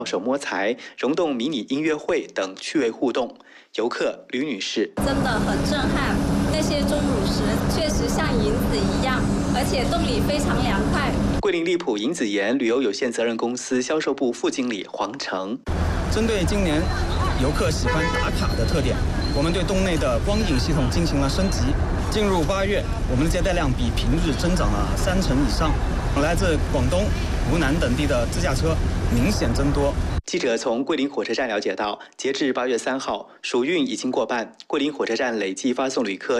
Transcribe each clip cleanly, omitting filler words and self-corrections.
手摸财、溶洞迷你音乐会等趣味互动。游客吕女士真的很震撼，那些钟乳石确实像银子一样，而且洞里非常凉快。 桂林荔浦银子岩旅游有限责任公司销售部副经理黄成， 针对今年游客喜欢打卡的特点，我们对洞内的光影系统进行了升级。进入8月，我们的接待量比平日增长了3成以上，来自广东、湖南等地的自驾车明显增多。 记者从桂林火车站了解到，截至8月3号，暑运已经过半，桂林火车站累计发送旅客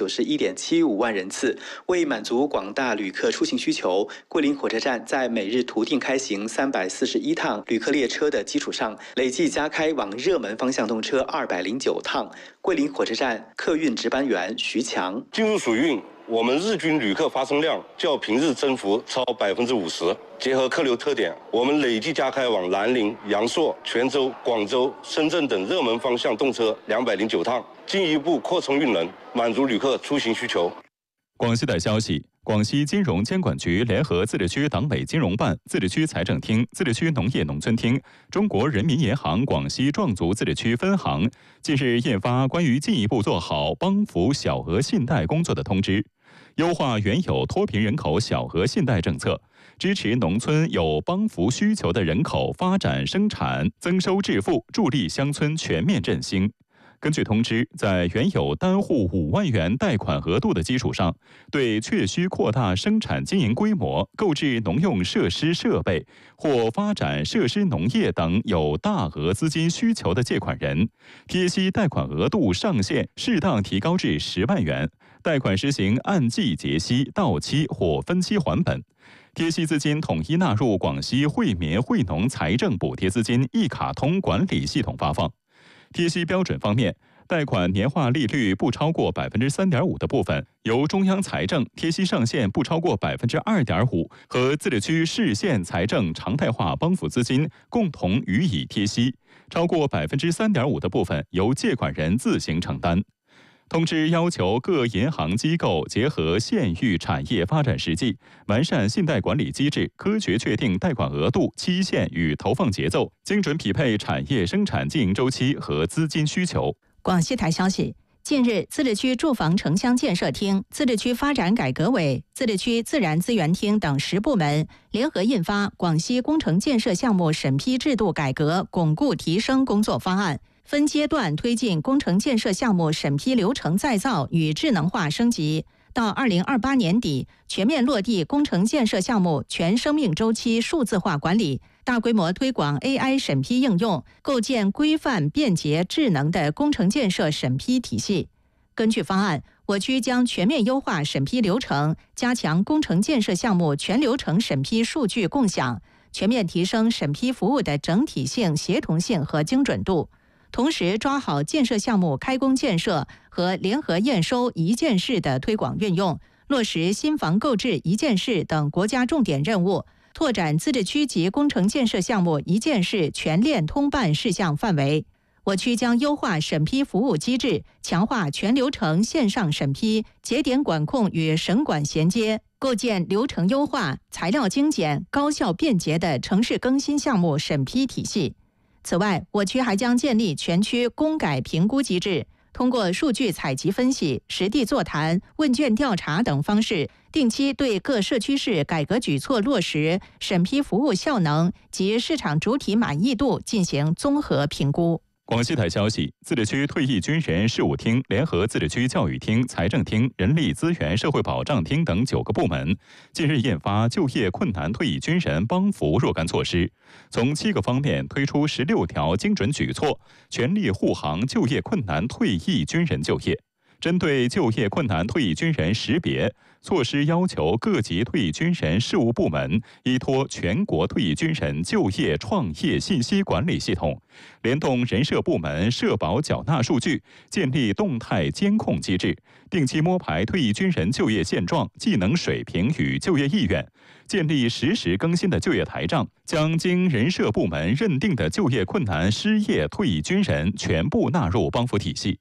191.75万人次。为满足广大旅客出行需求，桂林火车站在每日图定开行341趟旅客列车的基础上，累计加开往热门方向动车209趟。桂林火车站客运值班员徐强， 进入暑运，我们日均旅客发送量较平日增幅超50%。结合客流特点，我们累计加开往南宁、阳朔、泉州、广州、深圳等热门方向动车209趟，进一步扩充运能，满足旅客出行需求。 广西的消息，广西金融监管局联合自治区党委金融办、自治区财政厅、自治区农业农村厅、中国人民银行广西壮族自治区分行近日印发关于进一步做好帮扶小额信贷工作的通知，优化原有脱贫人口小额信贷政策，支持农村有帮扶需求的人口发展生产、增收致富，助力乡村全面振兴。根据通知，在原有单户5万元贷款额度的基础上，对确需扩大生产经营规模、购置农用设施设备或发展设施农业等有大额资金需求的借款人，贴息贷款额度上限适当提高至10万元，贷款实行按季结息、到期或分期还本。贴息资金统一纳入广西惠民惠农财政补贴资金一卡通管理系统发放。贴息标准方面，贷款年化利率不超过3.5%的部分，由中央财政贴息上限不超过2.5%和自治区市县财政常态化帮扶资金共同予以贴息，超过3.5%的部分由借款人自行承担。通知要求各银行机构结合县域产业发展实际，完善信贷管理机制，科学确定贷款额度、期限与投放节奏，精准匹配产业生产经营周期和资金需求。 广西台消息，近日，自治区住房城乡建设厅、自治区发展改革委、自治区自然资源厅等10部门联合印发《广西工程建设项目审批制度改革巩固提升工作方案》，分阶段推进工程建设项目审批流程再造与智能化升级，到2028年底全面落地工程建设项目全生命周期数字化管理，大规模推广 AI 审批应用，构建规范、便捷、智能的工程建设审批体系。根据方案，我区将全面优化审批流程，加强工程建设项目全流程审批数据共享，全面提升审批服务的整体性、协同性和精准度。同时抓好建设项目开工建设和联合验收一件事的推广运用，落实新房购置一件事等国家重点任务，拓展自治区级工程建设项目一件事全链通办事项范围。我区将优化审批服务机制，强化全流程线上审批、节点管控与省管衔接，构建流程优化、材料精简、高效便捷的城市更新项目审批体系。此外，我区还将建立全区公改评估机制，通过数据采集分析、实地座谈、问卷调查等方式，定期对各社区市改革举措落实、审批服务效能及市场主体满意度进行综合评估。 广西台消息，自治区退役军人事务厅联合自治区教育厅、财政厅、人力资源社会保障厅等9个部门，近日印发就业困难退役军人帮扶若干措施，从7个方面推出16条精准举措，全力护航就业困难退役军人就业。针对就业困难退役军人识别措施，要求各级退役军人事务部门依托全国退役军人就业创业信息管理系统，联动人社部门社保缴纳数据，建立动态监控机制，定期摸排退役军人就业现状、技能水平与就业意愿，建立实时更新的就业台账，将经人社部门认定的就业困难失业退役军人全部纳入帮扶体系。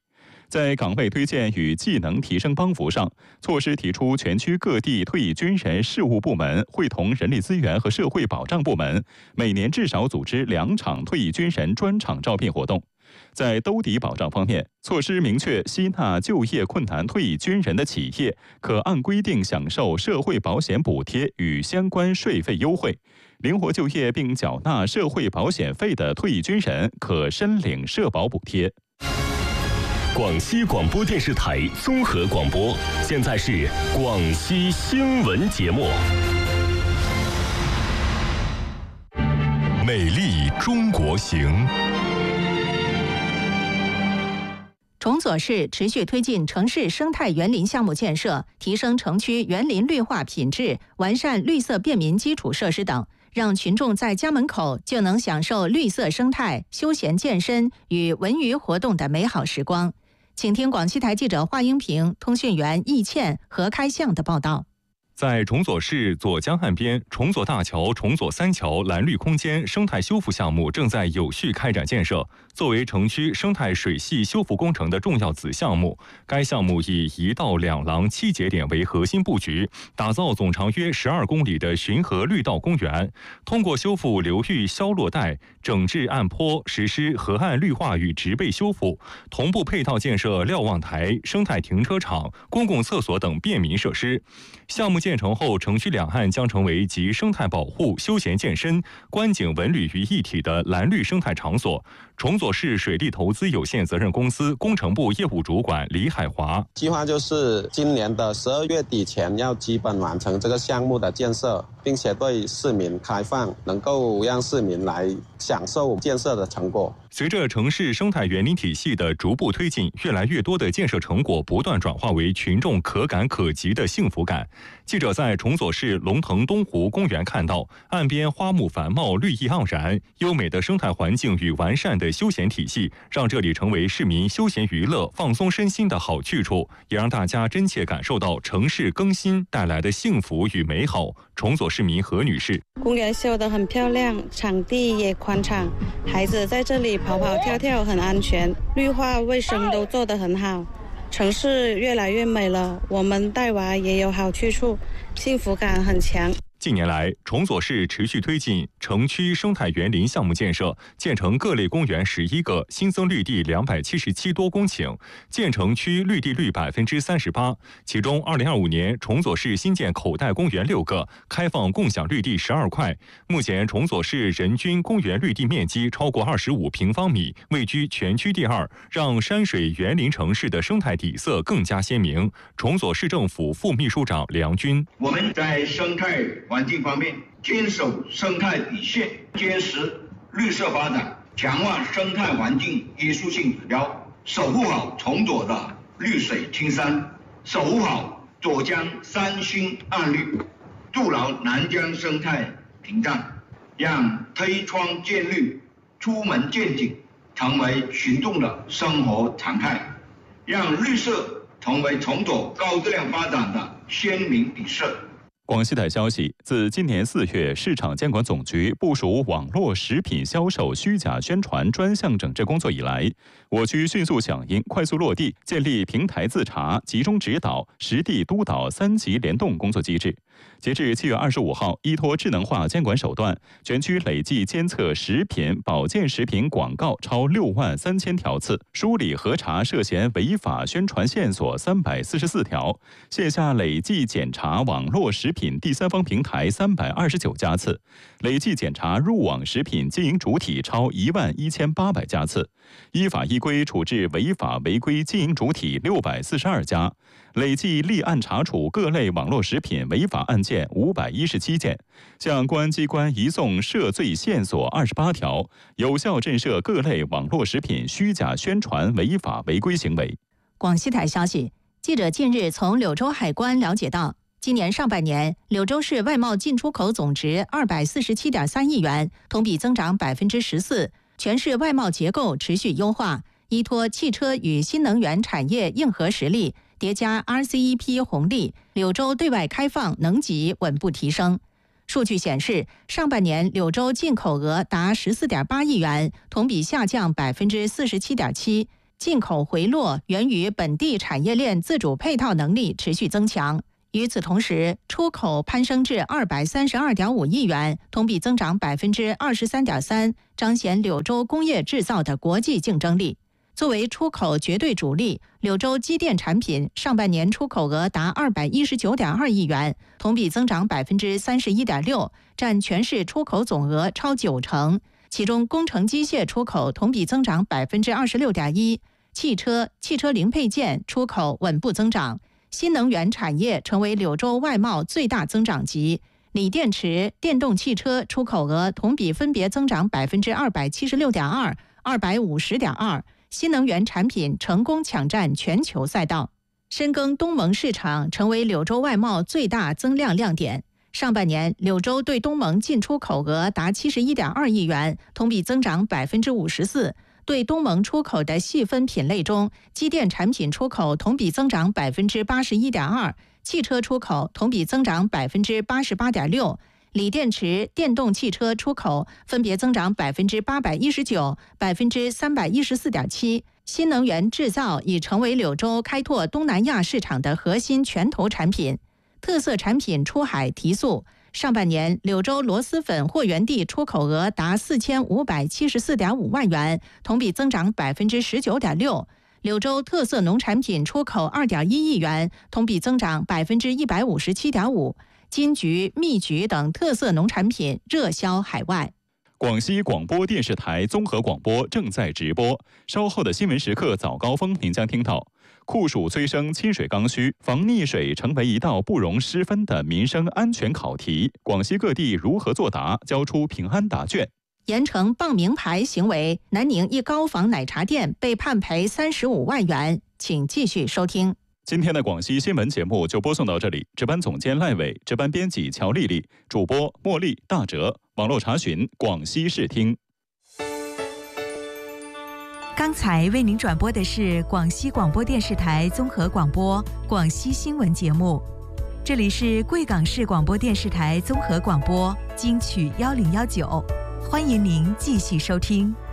在岗位推荐与技能提升帮扶上，措施提出全区各地退役军人事务部门会同人力资源和社会保障部门，每年至少组织2场退役军人专场招聘活动。在兜底保障方面，措施明确吸纳就业困难退役军人的企业可按规定享受社会保险补贴与相关税费优惠，灵活就业并缴纳社会保险费的退役军人可申领社保补贴。 广西广播电视台综合广播，现在是广西新闻节目。美丽中国行。 崇左市持续推进城市生态园林项目建设，提升城区园林绿化品质，完善绿色便民基础设施等，让群众在家门口就能享受绿色生态、休闲健身与文娱活动的美好时光。请听广西台记者华英平、通讯员易倩、何开向的报道。 在崇左市左江岸边，崇左大桥、崇左三桥蓝绿空间生态修复项目正在有序开展建设。作为城区生态水系修复工程的重要子项目，该项目以1道2廊7节点为核心布局，打造总长约12公里的巡河绿道公园。通过修复流域消落带、整治岸坡，实施河岸绿化与植被修复，同步配套建设瞭望台、生态停车场、公共厕所等便民设施。项目建成后，城区两岸将成为集生态保护、休闲健身、观景文旅于一体的蓝绿生态场所。崇左市水利投资有限责任公司工程部业务主管李海华： 计划就是今年的12月底前要基本完成这个项目的建设，并且对市民开放，能够让市民来享受建设的成果。 随着城市生态园林体系的逐步推进，越来越多的建设成果不断转化为群众可感可及的幸福感。记者在崇左市龙腾东湖公园看到，岸边花木繁茂，绿意盎然，优美的生态环境与完善的休闲体系，让这里成为市民休闲娱乐、放松身心的好去处，也让大家真切感受到城市更新带来的幸福与美好。崇左市民何女士： 公园修得很漂亮，场地也宽敞，孩子在这里跑跑跳跳很安全，绿化卫生都做得很好，城市越来越美了，我们带娃也有好去处，幸福感很强。 近年来，崇左市持续推进城区生态园林项目建设，建成各类公园11个，新增绿地277多公顷，建成区绿地率38%。其中，2025年崇左市新建口袋公园6个，开放共享绿地12块。目前，崇左市人均公园绿地面积超过25平方米，位居全区第2，让山水园林城市的生态底色更加鲜明。崇左市政府副秘书长梁军： 我们在生态环境方面坚守生态底线，坚持绿色发展，强化生态环境约束性指标，守护好崇左的绿水青山，守护好左江三星暗绿，筑牢南江生态屏障，让推窗见绿、出门见景成为群众的生活常态，让绿色成为崇左高质量发展的鲜明底色。 广西台消息，自今年4月，市场监管总局部署网络食品销售虚假宣传专项整治工作以来，我区迅速响应、快速落地，建立平台自查、集中指导、实地督导3级联动工作机制。截至7月25号，依托智能化监管手段，全区累计监测食品、保健食品广告超6万3000条次，梳理核查涉嫌违法宣传线索344条，线下累计检查网络食品第三方平台329家次，累计检查入网食品经营主体超11800家次，依法依规处置违法违规经营主体642家，累计立案查处各类网络食品违法案件517件，向公安机关移送涉罪线索28条，有效震慑各类网络食品虚假宣传违法违规行为。 广西台消息，记者近日从柳州海关了解到，今年上半年，柳州市外贸进出口总值247.3亿元，同比增长14%，全市外贸结构持续优化，依托汽车与新能源产业硬核实力，叠加 RCEP 红利，柳州对外开放能级稳步提升。数据显示，上半年柳州进口额达14.8亿元，同比下降47.7%， 进口回落源于本地产业链自主配套能力持续增强。与此同时，出口攀升至232.5亿元，同比增长23.3%，彰显柳州工业制造的国际竞争力。作为出口绝对主力，柳州机电产品上半年出口额达219.2亿元，同比增长31.6%，占全市出口总额超90%。其中，工程机械出口同比增长26.1%，汽车零配件出口稳步增长。新能源产业成为柳州外贸最大增长极，锂电池、电动汽车出口额同比分别增长276.2%、250.2%。新能源产品成功抢占全球赛道，深耕东盟市场成为柳州外贸最大增量亮点。上半年，柳州对东盟进出口额达71.2亿元，同比增长54%。对东盟出口的细分品类中，机电产品出口同比增长81.2%，汽车出口同比增长88.6%，锂电池、电动汽车出口分别增长819%、314.7%。新能源制造已成为柳州开拓东南亚市场的核心拳头产品。特色产品出海提速。上半年，柳州螺蛳粉货源地出口额达4574.5万元，同比增长19.6%。柳州特色农产品出口2.1亿元，同比增长157.5%。金桔、蜜桔等特色农产品热销海外。 广西广播电视台综合广播正在直播，稍后的新闻时刻早高峰您将听到：酷暑催生亲水刚需，防溺水成为一道不容失分的民生安全考题。广西各地如何作答，交出平安答卷。 盐城傍名牌行为，南宁一高仿奶茶店被判赔35万元。请继续收听。 今天的广西新闻节目就播送到这里，值班总监赖伟，值班编辑乔丽丽，主播茉莉、大哲，网络查询广西视听。 刚才为您转播的是广西广播电视台综合广播广西新闻节目，这里是贵港市广播电视台综合广播金曲1019，欢迎您继续收听。